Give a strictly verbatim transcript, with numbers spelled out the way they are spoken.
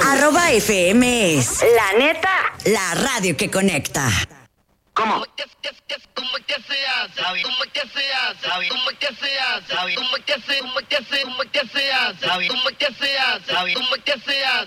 Arroba F M es la neta, la radio que conecta. ¿Cómo? ¿Cómo que se hace? ¿Cómo que se hace? ¿Cómo que se hace? ¿Cómo que se, cómo que se, cómo que se hace? ¿Cómo que se hace? ¿Cómo que se hace?